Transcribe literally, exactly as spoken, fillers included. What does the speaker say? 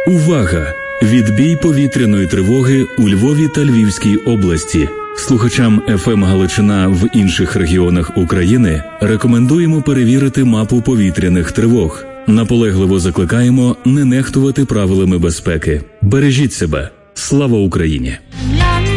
Увага! Відбій повітряної тривоги у Львові та Львівській області. Слухачам еф ем Галичина в інших регіонах України рекомендуємо перевірити мапу повітряних тривог. Наполегливо закликаємо не нехтувати правилами безпеки. Бережіть себе. Слава Україні!